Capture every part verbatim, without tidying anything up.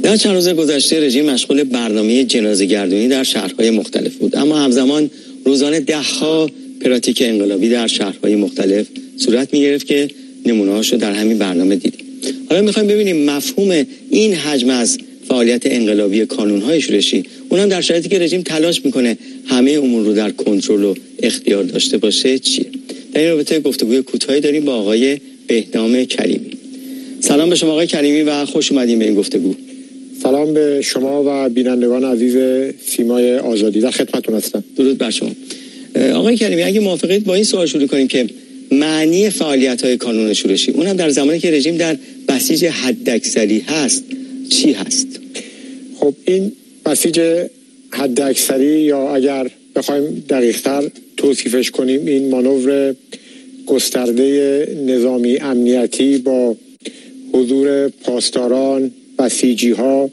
در چند روز گذشته رژیم مشغول برنامه جنازه‌گردونی در شهرهای مختلف بود، اما همزمان روزانه ده‌ها پراتیک انقلابی در شهرهای مختلف صورت می‌گرفت که نمونه‌هاشو در همین برنامه دیدیم. حالا می‌خوایم ببینیم مفهوم این حجم از فعالیت انقلابی کانون‌های شورشی، اونم در شرایطی که رژیم تلاش می‌کنه همه امور رو در کنترل و اختیار داشته باشه چیه؟ در این رابطه گفتگوی کوتاهی داریم با آقای بهنام کریمی. سلام به شما آقای کریمی و خوش اومدین به این گفتگو. سلام به شما و بینندگان عزیز سیمای آزادی، در خدمتتون هستم. درود بر شما. آقای کریمی، اگه موافقید با این سوال شروع کنیم که معنی فعالیت‌های کانون شورشی، اونم در زمانی که رژیم در بسیج حداکثری هست، چی هست؟ خب این بسیج حداکثری، یا اگر بخوایم دقیق‌تر توصیفش کنیم، این مانور گسترده نظامی امنیتی با حضور پاسداران، بسیجی ها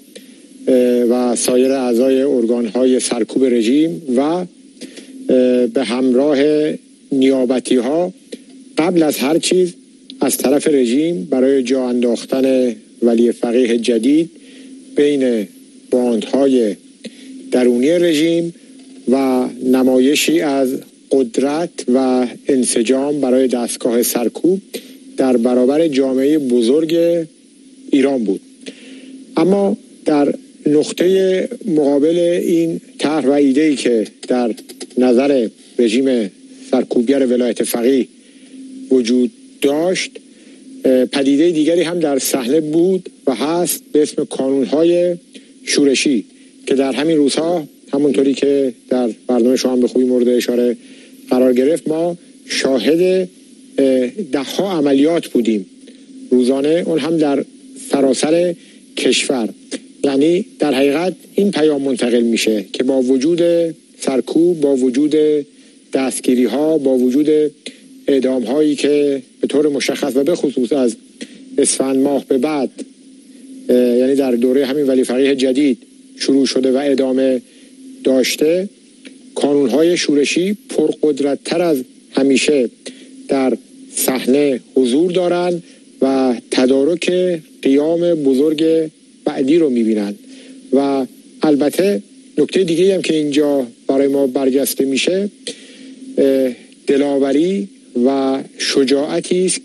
و سایر اعضای ارگان های سرکوب رژیم و به همراه نیابتی ها قبل از هر چیز از طرف رژیم برای جا انداختن ولی فقیه جدید بین باندهای درونی رژیم و نمایشی از قدرت و انسجام برای دستگاه سرکوب در برابر جامعه بزرگ ایران بود. اما در نقطه مقابل این طرح و ایده‌ای که در نظر رژیم سرکوبگر ولایت فقیه وجود داشت، پدیده دیگری هم در صحنه بود و هست به اسم کانون‌های شورشی که در همین روزها همونطوری که در برنامه شما هم به خوبی مورد اشاره قرار گرفت، ما شاهد ده‌ها عملیات بودیم روزانه، اون هم در سراسر کشور. یعنی در حقیقت این پیام منتقل میشه که با وجود سرکوب، با وجود دستگیری ها، با وجود اعدام هایی که به طور مشخص و به خصوص از اسفند ماه به بعد، یعنی در دوره همین ولی فقیه جدید شروع شده و ادامه داشته، کانون های شورشی پرقدرت تر از همیشه در صحنه حضور دارند و تدارک قیام بزرگ بعدی رو میبینن. و البته نکته دیگه هم که اینجا برای ما برجسته میشه، دلاوری و شجاعتی است